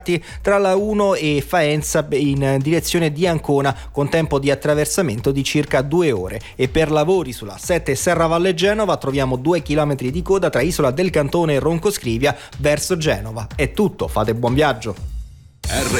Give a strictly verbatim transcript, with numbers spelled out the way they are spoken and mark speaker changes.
Speaker 1: tra la uno e Faenza in direzione di Ancona, con tempo di attraversamento di circa due ore. E per lavori sulla sette Serravalle Genova troviamo due chilometri di coda tra Isola del Cantone e Roncoscrivia verso Genova. È tutto, fate buon viaggio.